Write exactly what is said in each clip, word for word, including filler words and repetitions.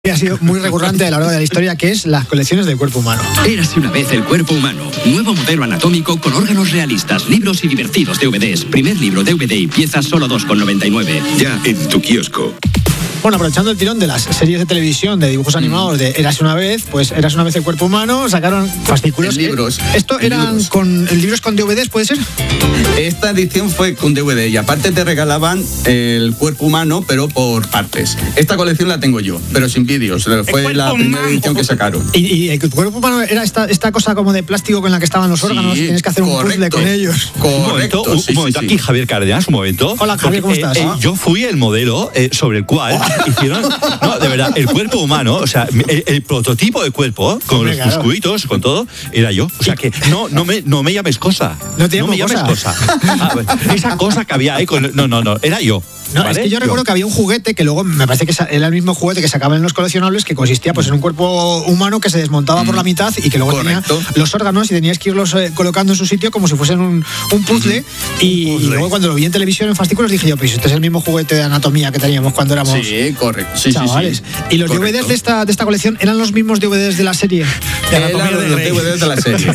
Ha sido muy recurrente a lo largo de la historia, que es las colecciones del cuerpo humano. Érase una vez el cuerpo humano. Nuevo modelo anatómico con órganos realistas, libros y divertidos D V Ds. Primer libro D V D y piezas solo dos con noventa y nueve. Ya en tu kiosco. Bueno, aprovechando el tirón de las series de televisión de dibujos animados de Érase una vez, pues Érase una vez el cuerpo humano, sacaron fascículos. En libros. ¿Esto en eran libros. con libros con D V Ds, puede ser? Esta edición fue con D V D y aparte te regalaban el cuerpo humano, pero por partes. Esta colección la tengo yo, pero sin vídeos. Fue la primera edición que sacaron. ¿Y, y el cuerpo humano era esta, esta cosa como de plástico con la que estaban los órganos? Sí, tienes que hacer un correcto, puzzle con ellos. Un momento, Correcto, un, sí, un momento sí, aquí, sí. Javier Cárdenas, un momento. Hola, Javier, ¿cómo Porque, estás? eh, eh, yo fui el modelo eh, sobre el cual hicieron, no, de verdad, el cuerpo humano, o sea, el, el prototipo de cuerpo, con Hombre, los claro. musculitos, con todo, era yo. O sea que no, no me, no me llames cosa. No te llamo me llames cosa. cosa. Ah, esa cosa que había ahí con, no, no, no, era yo. No, ¿vale? es que yo recuerdo que había un juguete que luego me parece que era el mismo juguete que sacaban en los coleccionables, que consistía pues en un cuerpo humano que se desmontaba mm. por la mitad y que luego Correcto. tenía los órganos y tenías que irlos eh, colocando en su sitio como si fuesen un, un puzzle. Mm. Y, un puzzle. y luego cuando lo vi en televisión en fascículos dije yo, pues este es el mismo juguete de anatomía que teníamos cuando éramos Sí, correcto. Sí, chavales. sí, sí. Y los Correcto. D V Ds de esta, de esta colección eran los mismos D V Ds de la serie. De Eran Anatomía los de D Grey. V Ds de la serie.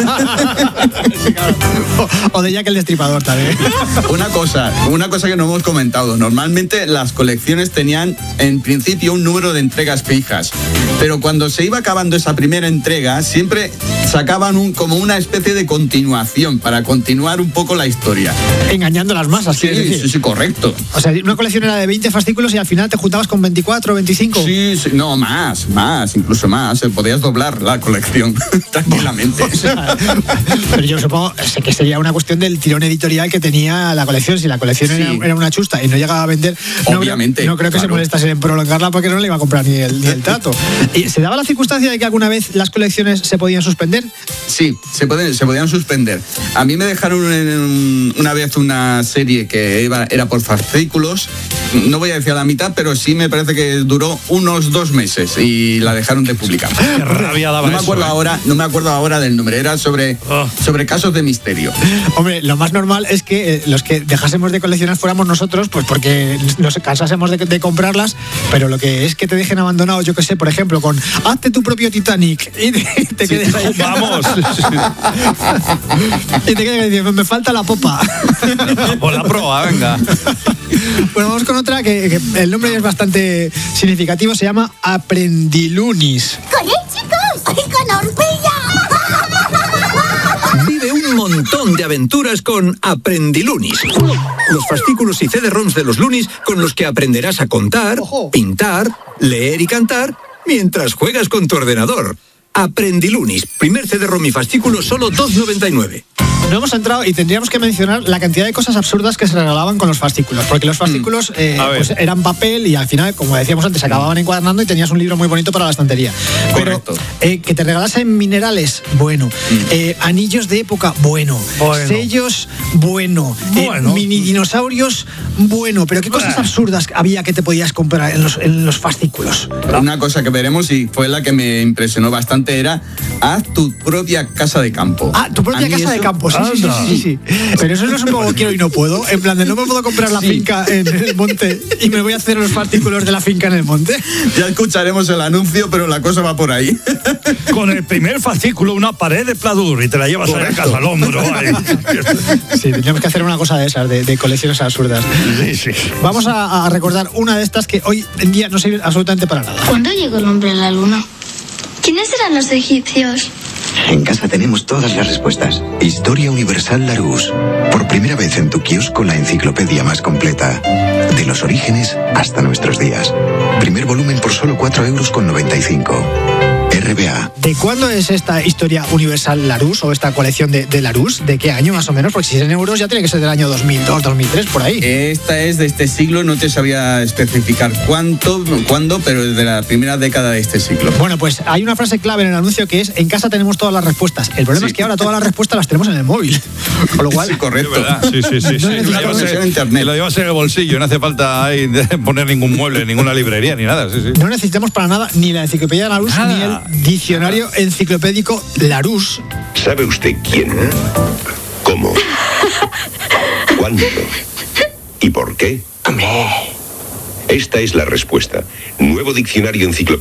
o, o de Jack el Destripador también. Una cosa, una cosa que no hemos comentado. Normalmente las colecciones tenían en principio un número de entregas fijas, pero cuando se iba acabando esa primera entrega siempre sacaban un, como una especie de continuación para continuar un poco la historia. Engañando a las masas, Sí, ¿quieres decir? sí, sí, correcto. O sea, una colección era de veinte fascículos y al final te juntabas con veinticuatro, veinticinco. Sí, sí, no, más, más, incluso más. Eh, Podías doblar la colección tranquilamente. O sea, pero yo supongo sé que sería una cuestión del tirón editorial que tenía la colección. Si la colección Sí. era, era una chusta y no llegaba a vender, no Obviamente, creo, no creo que claro. se molestase en prolongarla porque no le iba a comprar ni el, ni el tato. ¿Y se daba la circunstancia de que alguna vez las colecciones se podían suspender? Sí, se, pueden, se podían suspender. A mí me dejaron en- una vez una serie que iba- era por fascículos, no voy a decir a la mitad, pero sí me parece que duró unos dos meses y la dejaron de publicar. Qué rabia daba No me eso, acuerdo ¿eh? ahora, no me acuerdo ahora del nombre, era sobre, Oh. sobre casos de misterio. Hombre, lo más normal es que eh, los que dejásemos de coleccionar fuéramos nosotros, pues porque nos cansásemos de, de comprarlas, pero lo que es que te dejen abandonado, yo que sé, por ejemplo, con hazte tu propio Titanic y te, te Sí. quedes ahí. Vamos. Y te quedas diciendo, me falta la popa. Por la proa, venga. Bueno, vamos con otra que, que el nombre es bastante significativo, se llama Aprendilunis. ¡Con él, chicos! ¡Y con Orpilla! Vive un montón de aventuras con Aprendilunis. Los fascículos y C D ROMs de los Lunis con los que aprenderás a contar, Ojo. pintar, leer y cantar mientras juegas con tu ordenador. Aprendilunis, primer C D ROM y fascículo solo dos noventa y nueve. No hemos entrado y tendríamos que mencionar la cantidad de cosas absurdas que se regalaban con los fascículos, porque los fascículos eh, A ver. pues eran papel y al final, como decíamos antes, se acababan encuadernando y tenías un libro muy bonito para la estantería. Pero Correcto. eh, que te regalasen minerales, bueno. Eh, anillos de época, bueno. Bueno. Sellos, bueno. Eh, Bueno. mini dinosaurios, bueno. Pero qué cosas absurdas había que te podías comprar en los, en los fascículos. Una cosa que veremos y fue la que me impresionó bastante era haz tu propia casa de campo. Ah, tu propia A mí casa de eso- campo, sí, sí, sí, Anda. sí, sí. Pero eso no es un poco quiero y no puedo. En plan de no me puedo comprar la Sí. finca en el monte y me voy a hacer los fascículos de la finca en el monte. Ya escucharemos el anuncio, pero la cosa va por ahí. Con el primer fascículo, una pared de pladur y te la llevas a la casa al hombro. Ay. Sí, tendríamos que hacer una cosa de esas, de, de colecciones absurdas. Sí, sí. Vamos a, a recordar una de estas que hoy en día no sirve absolutamente para nada. ¿Cuándo llegó el hombre a la luna? ¿Quiénes eran los egipcios? En casa tenemos todas las respuestas. Historia Universal Larousse. Por primera vez en tu kiosco la enciclopedia más completa. De los orígenes hasta nuestros días. Primer volumen por solo cuatro euros con noventa y cinco. R B A. ¿De cuándo es esta historia universal Larousse o esta colección de, de Larousse? ¿De qué año más o menos? Porque si es en euros ya tiene que ser del año dos mil dos, dos mil tres, por ahí. Esta es de este siglo, no te sabía especificar cuánto, cuándo, pero es de la primera década de este siglo. Bueno, pues hay una frase clave en el anuncio que es en casa tenemos todas las respuestas. El problema Sí. es que ahora todas las respuestas las tenemos en el móvil. Con lo cual, Sí, correcto. ¿Verdad? Sí, sí, sí. sí. No Y lo necesitamos llevas en- conexión a internet. y lo llevas en el bolsillo, no hace falta ahí poner ningún mueble, ninguna librería, ni nada. Sí, sí. no necesitamos para nada ni la enciclopedia Larousse Nada. ni el diccionario enciclopédico Larousse. ¿Sabe usted quién? ¿Cómo? ¿Cuándo? ¿Y por qué? Hombre, Esta es la respuesta. Nuevo diccionario enciclopédico